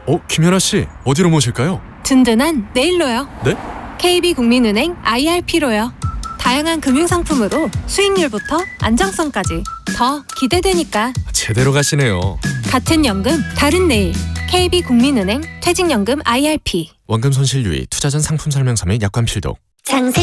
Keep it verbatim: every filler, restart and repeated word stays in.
어, 김연아 씨, 어디로 모실까요? 든든한 내일로요. 네? 케이비국민은행 아이알피로요. 다양한 금융상품으로 수익률부터 안정성까지 더 기대되니까. 제대로 가시네요. 같은 연금, 다른 내일. 케이비국민은행 퇴직연금 아이알피. 원금 손실 유의, 투자 전 상품 설명서 및 약관 필독. 장세